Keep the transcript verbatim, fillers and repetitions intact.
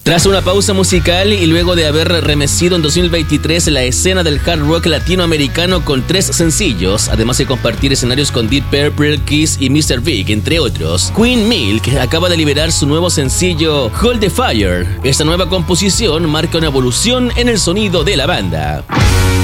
Tras una pausa musical y luego de haber remecido en dos mil veintitrés la escena del hard rock latinoamericano con tres sencillos, además de compartir escenarios con Deep Purple, Kiss y mister Big, entre otros, Queen Milk acaba de liberar su nuevo sencillo Hold the Fire. Esta nueva composición marca una evolución en el sonido de la banda.